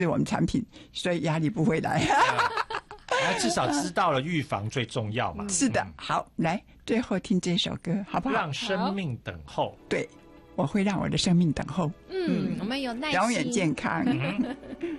我们产品，所以压力不会来。 至少知道了预防最重要嘛。 是的，好，来，最后听这首歌好不好？ 让生命等候。 对，我会让我的生命等候。 我们有耐心， 永远健康。